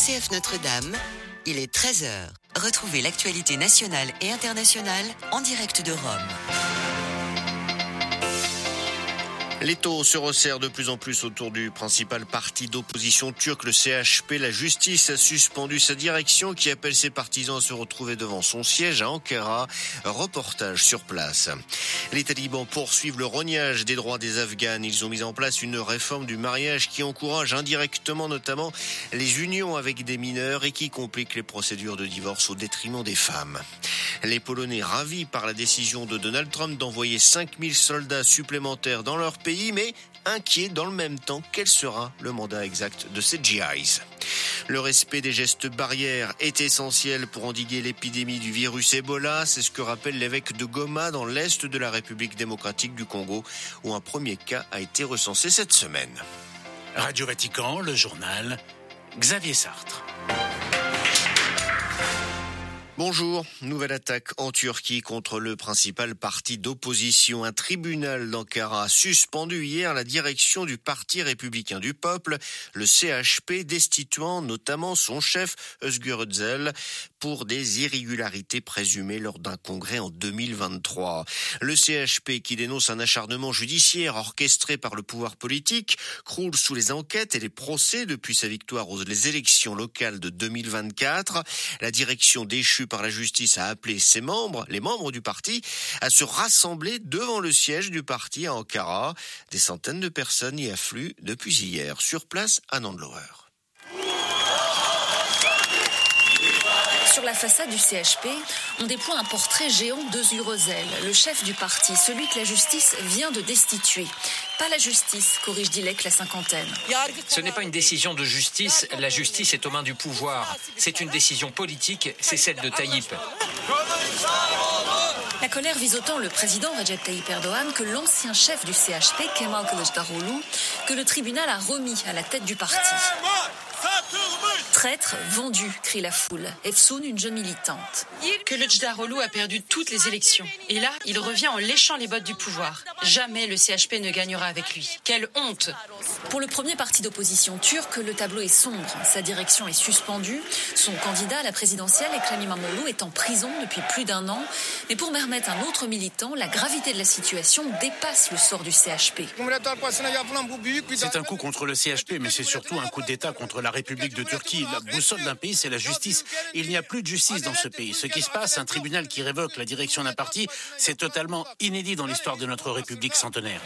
RCF Notre-Dame, il est 13h. Retrouvez l'actualité nationale et internationale en direct de Rome. L'étau se resserre de plus en plus autour du principal parti d'opposition turc, le CHP. La justice a suspendu sa direction qui appelle ses partisans à se retrouver devant son siège à Ankara. Reportage sur place. Les talibans poursuivent le rognage des droits des Afghanes. Ils ont mis en place une réforme du mariage qui encourage indirectement notamment les unions avec des mineurs et qui complique les procédures de divorce au détriment des femmes. Les Polonais ravis par la décision de Donald Trump d'envoyer 5000 soldats supplémentaires dans leur pays, mais inquiets dans le même temps. Quel sera le mandat exact de ces GIs ? Le respect des gestes barrières est essentiel pour endiguer l'épidémie du virus Ebola. C'est ce que rappelle l'évêque de Goma dans l'est de la République démocratique du Congo, où un premier cas a été recensé cette semaine. Radio Vatican, le journal, Xavier Sartre. Bonjour, nouvelle attaque en Turquie contre le principal parti d'opposition. Un tribunal d'Ankara a suspendu hier la direction du Parti républicain du peuple, le CHP, destituant notamment son chef, Özgür Özel, pour des irrégularités présumées lors d'un congrès en 2023. Le CHP, qui dénonce un acharnement judiciaire orchestré par le pouvoir politique, croule sous les enquêtes et les procès depuis sa victoire aux élections locales de 2024. La direction déchue par la justice a appelé ses membres, les membres du parti, à se rassembler devant le siège du parti à Ankara. Des centaines de personnes y affluent depuis hier. Sur place, à Nandelower. Sur la façade du CHP, on déploie un portrait géant d'Özgür Özel, le chef du parti, celui que la justice vient de destituer. Pas la justice, corrige Dilek, la cinquantaine. Ce n'est pas une décision de justice, la justice est aux mains du pouvoir. C'est une décision politique, c'est celle de Tayyip. La colère vise autant le président Recep Tayyip Erdogan que l'ancien chef du CHP, Kemal Kılıçdaroğlu, que le tribunal a remis à la tête du parti. Traître, vendu, crie la foule. Efsoun, une jeune militante. Kılıçdaroğlu a perdu toutes les élections. Et là, il revient en léchant les bottes du pouvoir. Jamais le CHP ne gagnera avec lui. Quelle honte! Pour le premier parti d'opposition turc, le tableau est sombre. Sa direction est suspendue. Son candidat à la présidentielle, Ekrem İmamoğlu, est en prison depuis plus d'un an. Mais pour Mehmet, un autre militant, la gravité de la situation dépasse le sort du CHP. C'est un coup contre le CHP, mais c'est surtout un coup d'État contre la République de Turquie. La boussole d'un pays, c'est la justice. Il n'y a plus de justice dans ce pays. Ce qui se passe, un tribunal qui révoque la direction d'un parti, c'est totalement inédit dans l'histoire de notre République centenaire.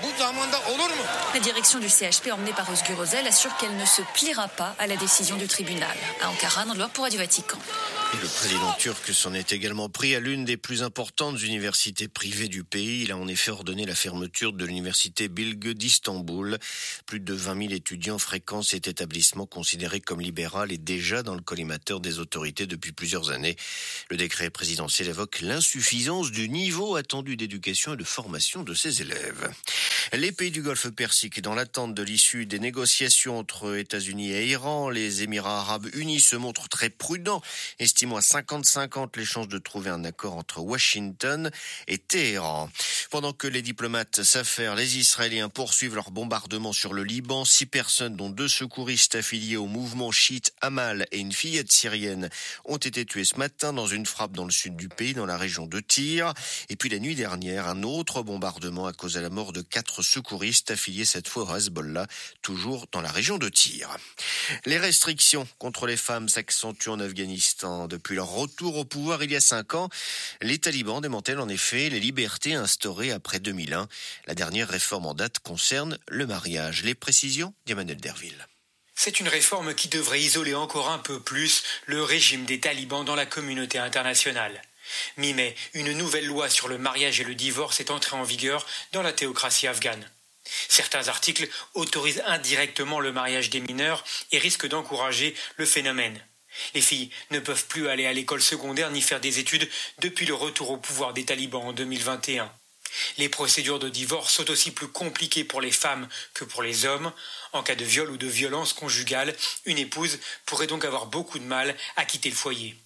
La direction du CHP, emmenée par Özgür Özel, assure qu'elle ne se pliera pas à la décision du tribunal. À Ankara, Nandelower pour Radio Vatican. Le président turc s'en est également pris à l'une des plus importantes universités privées du pays. Il a en effet ordonné la fermeture de l'université Bilgi d'Istanbul. Plus de 20 000 étudiants fréquentent cet établissement considéré comme libéral et déjà dans le collimateur des autorités depuis plusieurs années. Le décret présidentiel évoque l'insuffisance du niveau attendu d'éducation et de formation de ses élèves. Les pays du Golfe Persique, dans l'attente de l'issue des négociations entre États-Unis et Iran, les Émirats arabes unis se montrent très prudents, estimant à 50-50 les chances de trouver un accord entre Washington et Téhéran. Pendant que les diplomates s'affairent, les Israéliens poursuivent leur bombardement sur le Liban. 6 personnes, dont 2 secouristes affiliés au mouvement chiite Amal et une fillette syrienne, ont été tuées ce matin dans une frappe dans le sud du pays, dans la région de Tyr. Et puis la nuit dernière, un autre bombardement a causé la mort de 4 secouristes affiliés cette fois au Hezbollah, toujours dans la région de Tyr. Les restrictions contre les femmes s'accentuent en Afghanistan. Depuis leur retour au pouvoir il y a 5 ans, les talibans démantèlent en effet les libertés instaurées après 2001. La dernière réforme en date concerne le mariage. Les précisions d'Emmanuel Derville. C'est une réforme qui devrait isoler encore un peu plus le régime des talibans dans la communauté internationale. Mi-mai, une nouvelle loi sur le mariage et le divorce est entrée en vigueur dans la théocratie afghane. Certains articles autorisent indirectement le mariage des mineurs et risquent d'encourager le phénomène. Les filles ne peuvent plus aller à l'école secondaire ni faire des études depuis le retour au pouvoir des talibans en 2021. Les procédures de divorce sont aussi plus compliquées pour les femmes que pour les hommes. En cas de viol ou de violence conjugale, une épouse pourrait donc avoir beaucoup de mal à quitter le foyer.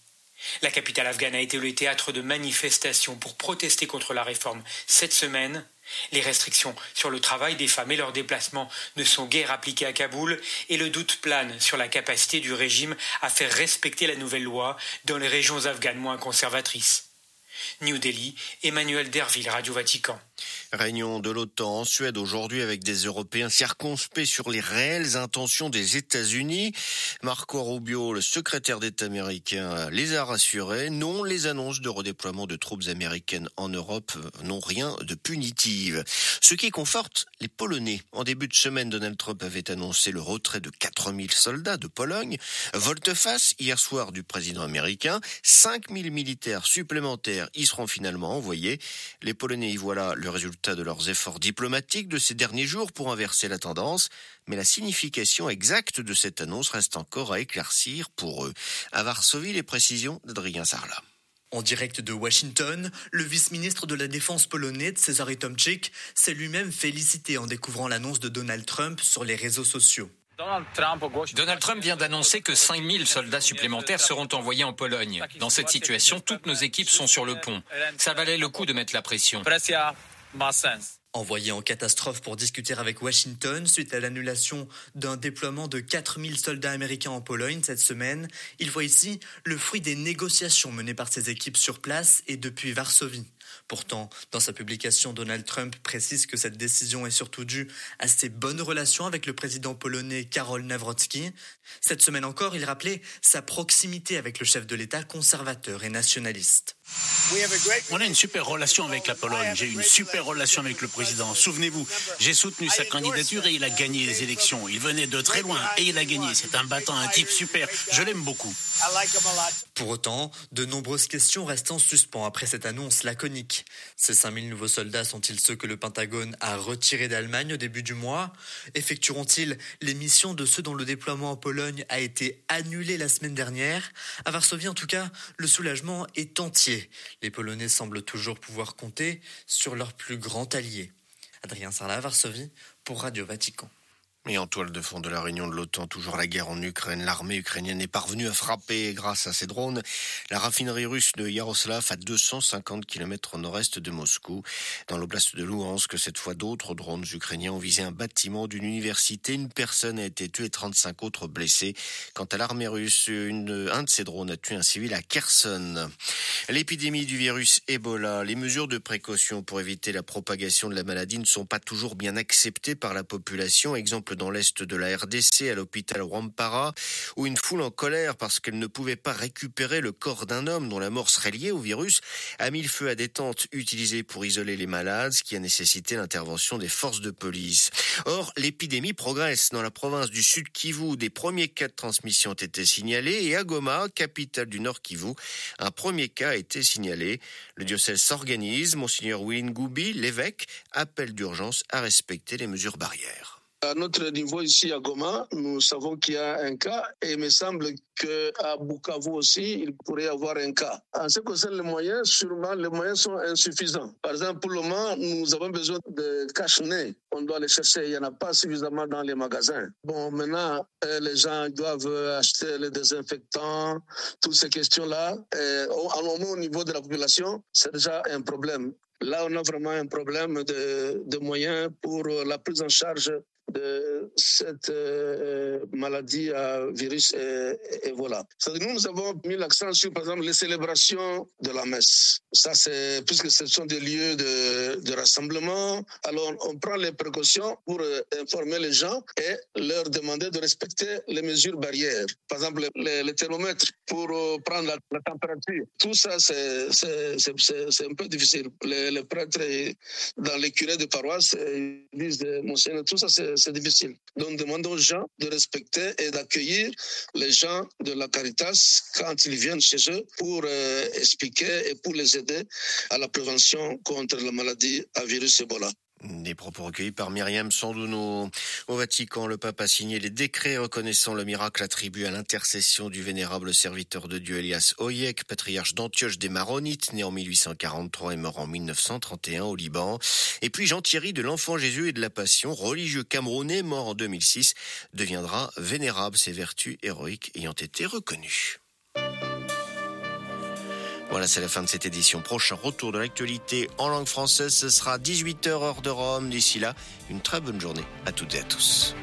La capitale afghane a été le théâtre de manifestations pour protester contre la réforme cette semaine. Les restrictions sur le travail des femmes et leurs déplacements ne sont guère appliquées à Kaboul et le doute plane sur la capacité du régime à faire respecter la nouvelle loi dans les régions afghanes moins conservatrices. New Delhi, Emmanuel Derville, Radio Vatican. Réunion de l'OTAN en Suède aujourd'hui avec des Européens circonspects sur les réelles intentions des États-Unis. Marco Rubio, le secrétaire d'État américain, les a rassurés. Non, les annonces de redéploiement de troupes américaines en Europe n'ont rien de punitif. Ce qui conforte les Polonais. En début de semaine, Donald Trump avait annoncé le retrait de 4000 soldats de Pologne. Volte-face hier soir du président américain. 5000 militaires supplémentaires y seront finalement envoyés. Les Polonais y voilà le résultat de leurs efforts diplomatiques de ces derniers jours pour inverser la tendance. Mais la signification exacte de cette annonce reste encore à éclaircir pour eux. À Varsovie, les précisions d'Adrien Sarlat. En direct de Washington, le vice-ministre de la Défense polonais, Cezary Tomczyk, s'est lui-même félicité en découvrant l'annonce de Donald Trump sur les réseaux sociaux. Donald Trump vient d'annoncer que 5000 soldats supplémentaires seront envoyés en Pologne. Dans cette situation, toutes nos équipes sont sur le pont. Ça valait le coup de mettre la pression. Envoyé en catastrophe pour discuter avec Washington suite à l'annulation d'un déploiement de 4000 soldats américains en Pologne cette semaine, il voit ici le fruit des négociations menées par ses équipes sur place et depuis Varsovie. Pourtant, dans sa publication, Donald Trump précise que cette décision est surtout due à ses bonnes relations avec le président polonais Karol Nawrocki. Cette semaine encore, il rappelait sa proximité avec le chef de l'État conservateur et nationaliste. On a une super relation avec la Pologne, j'ai une super relation avec le président. Souvenez-vous, j'ai soutenu sa candidature et il a gagné les élections. Il venait de très loin et il a gagné. C'est un battant, un type super. Je l'aime beaucoup. Pour autant, de nombreuses questions restent en suspens après cette annonce laconique. Ces 5000 nouveaux soldats sont-ils ceux que le Pentagone a retirés d'Allemagne au début du mois ? Effectueront-ils les missions de ceux dont le déploiement en Pologne a été annulé la semaine dernière ? À Varsovie, en tout cas, le soulagement est entier. Les Polonais semblent toujours pouvoir compter sur leur plus grand allié. Adrien Sarlat, Varsovie, pour Radio Vatican. Et en toile de fond de la réunion de l'OTAN, toujours la guerre en Ukraine, l'armée ukrainienne est parvenue à frapper, grâce à ses drones, la raffinerie russe de Yaroslav à 250 km au nord-est de Moscou. Dans l'oblast de Louhansk, cette fois d'autres drones ukrainiens ont visé un bâtiment d'une université. Une personne a été tuée et 35 autres blessés. Quant à l'armée russe, un de ces drones a tué un civil à Kherson. L'épidémie du virus Ebola, les mesures de précaution pour éviter la propagation de la maladie ne sont pas toujours bien acceptées par la population. Exemple dans l'est de la RDC, à l'hôpital Rwampara, où une foule en colère parce qu'elle ne pouvait pas récupérer le corps d'un homme dont la mort serait liée au virus a mis le feu à des tentes utilisées pour isoler les malades, ce qui a nécessité l'intervention des forces de police. Or, l'épidémie progresse. Dans la province du Sud Kivu, des premiers cas de transmission ont été signalés et à Goma, capitale du Nord Kivu, un premier cas a été signalé. Le diocèse s'organise. Monseigneur Willy Ngoubi, l'évêque, appelle d'urgence à respecter les mesures barrières. À notre niveau ici à Goma, nous savons qu'il y a un cas et il me semble qu'à Bukavu aussi, il pourrait y avoir un cas. En ce qui concerne les moyens, sûrement les moyens sont insuffisants. Par exemple, pour le moment, nous avons besoin de cache-nez. On doit les chercher, il n'y en a pas suffisamment dans les magasins. Bon, maintenant, les gens doivent acheter les désinfectants, toutes ces questions-là. Au niveau de la population, c'est déjà un problème. Là, on a vraiment un problème de moyens pour la prise en charge de cette maladie à virus Ebola. Nous avons mis l'accent sur, par exemple, les célébrations de la messe. Ça, c'est puisque ce sont des lieux de rassemblement. Alors, on prend les précautions pour informer les gens et leur demander de respecter les mesures barrières. Par exemple, les thermomètres pour prendre la température. Tout ça, c'est un peu difficile. Les prêtres dans les curés de paroisse, ils disent, Monseigneur, tout ça, c'est difficile. Donc, demandons aux gens de respecter et d'accueillir les gens de la Caritas quand ils viennent chez eux pour expliquer et pour les aider à la prévention contre la maladie à virus Ebola. Des propos recueillis par Myriam Sandouno. Au Vatican, le pape a signé les décrets reconnaissant le miracle attribué à l'intercession du vénérable serviteur de Dieu Elias Oyek, patriarche d'Antioche des Maronites, né en 1843 et mort en 1931 au Liban. Et puis Jean-Thierry de l'Enfant Jésus et de la Passion, religieux camerounais, mort en 2006, deviendra vénérable, ses vertus héroïques ayant été reconnues. Voilà, c'est la fin de cette édition. Prochain retour de l'actualité en langue française, ce sera 18h heure de Rome. D'ici là, une très bonne journée à toutes et à tous.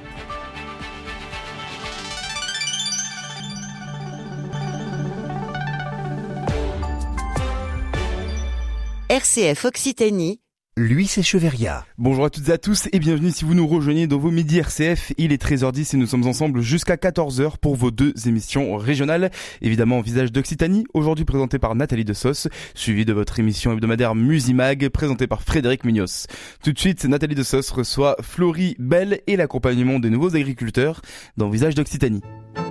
RCF Occitanie, lui c'est Cheveria. Bonjour à toutes et à tous et bienvenue si vous nous rejoignez dans vos midis RCF. Il est 13h10 et nous sommes ensemble jusqu'à 14h pour vos deux émissions régionales. Évidemment, Visage d'Occitanie, aujourd'hui présentée par Nathalie Dessos, suivie de votre émission hebdomadaire Musimag, présentée par Frédéric Munoz. Tout de suite, Nathalie Dessos reçoit Florie Belle et l'accompagnement des nouveaux agriculteurs dans Visage d'Occitanie.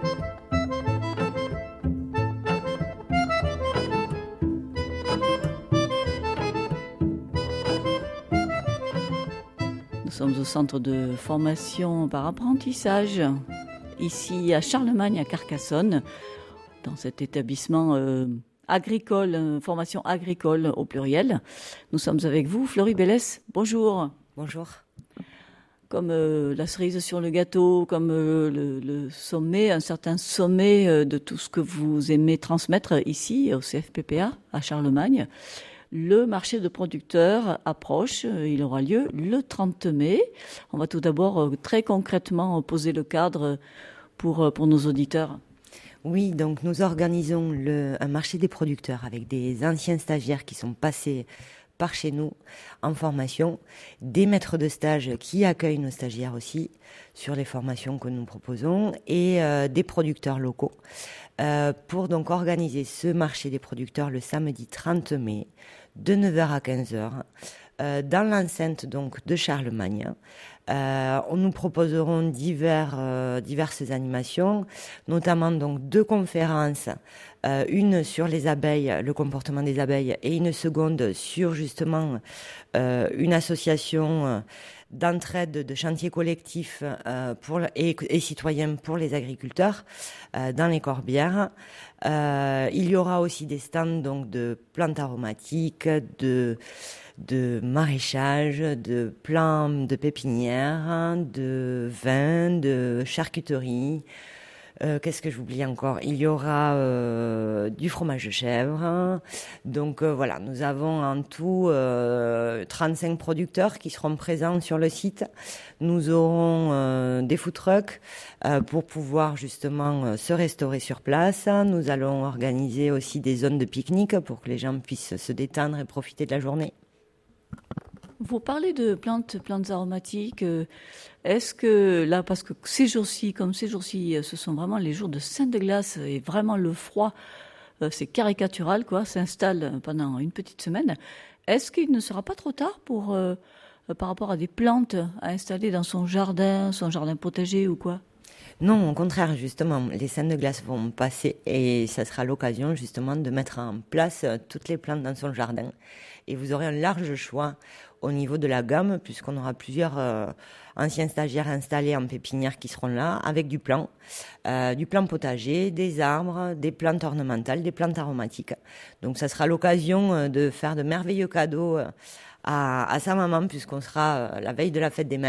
Nous sommes au centre de formation par apprentissage, ici à Charlemagne, à Carcassonne, dans cet établissement agricole, formation agricole au pluriel. Nous sommes avec vous, Florie Bellès. Bonjour. Bonjour. Comme la cerise sur le gâteau, comme le sommet, un certain sommet de tout ce que vous aimez transmettre ici au CFPPA à Charlemagne. Le marché de producteurs approche, il aura lieu le 30 mai. On va tout d'abord très concrètement poser le cadre pour nos auditeurs. Oui, donc nous organisons un marché des producteurs avec des anciens stagiaires qui sont passés par chez nous en formation, des maîtres de stage qui accueillent nos stagiaires aussi sur les formations que nous proposons et des producteurs locaux. Pour donc organiser ce marché des producteurs le samedi 30 mai de 9h à 15h dans l'enceinte donc de Charlemagne. Nous proposerons diverses animations, notamment donc 2 conférences, une sur les abeilles, le comportement des abeilles, et une seconde sur justement une association d'entraide de chantiers collectifs et citoyens pour les agriculteurs dans les Corbières. Il y aura aussi des stands donc de plantes aromatiques, de maraîchage, de plants de pépinière, de vin, de charcuterie. Qu'est-ce que j'oublie encore ? Il y aura du fromage de chèvre. Donc voilà, nous avons en tout 35 producteurs qui seront présents sur le site. Nous aurons des food trucks pour pouvoir justement se restaurer sur place. Nous allons organiser aussi des zones de pique-nique pour que les gens puissent se détendre et profiter de la journée. Vous parlez de plantes aromatiques. Est-ce que là, parce que ces jours-ci, ce sont vraiment les jours de Sainte de glace et vraiment le froid, c'est caricatural, quoi, s'installe pendant une petite semaine. Est-ce qu'il ne sera pas trop tard par rapport à des plantes à installer dans son jardin potager ou quoi ? Non, au contraire, justement, les scènes de glace vont passer et ça sera l'occasion justement de mettre en place toutes les plantes dans son jardin. Et vous aurez un large choix au niveau de la gamme, puisqu'on aura plusieurs anciens stagiaires installés en pépinière qui seront là, avec du plan potager, des arbres, des plantes ornementales, des plantes aromatiques. Donc ça sera l'occasion de faire de merveilleux cadeaux à sa maman, puisqu'on sera la veille de la fête des mères.